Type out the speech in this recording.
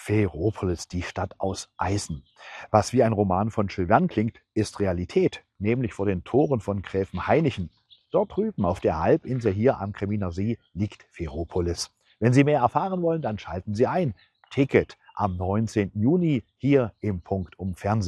Ferropolis, die Stadt aus Eisen. Was wie ein Roman von Jules Verne klingt, ist Realität, nämlich vor den Toren von Gräfenhainichen. Dort drüben auf der Halbinsel hier am Kreminer See liegt Ferropolis. Wenn Sie mehr erfahren wollen, dann schalten Sie ein. Ticket am 19. Juni hier im Punkt um Fernsehen.